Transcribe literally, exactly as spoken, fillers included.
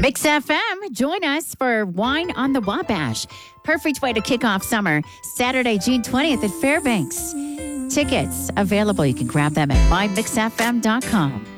Mix F M, join us for Wine on the Wabash. Perfect way to kick off summer. Saturday, June twentieth at Fairbanks. Tickets available. You can grab them at my mix f m dot com.